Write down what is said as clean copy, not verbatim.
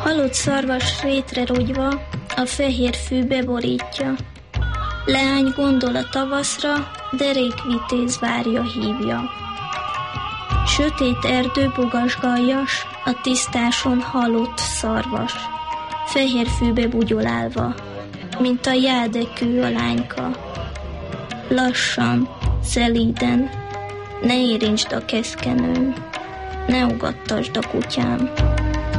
Halott szarvas rétre rogyva, a fehér fűbe borítja. Leány gondol a tavaszra, derék vitéz várja, hívja. Sötét erdő bogasgaljas, a tisztáson halott szarvas. Fehér fűbe bugyolálva, mint a jádekű a lányka. Lassan, szelíden, ne érintsd a keszkenőm, ne ugattasd a kutyám.